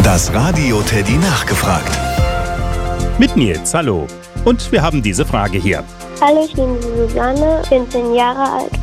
Das Radio Teddy nachgefragt. Mit Nils, hallo. Und wir haben diese Frage hier. Hallo, ich bin die Susanne, bin 10 Jahre alt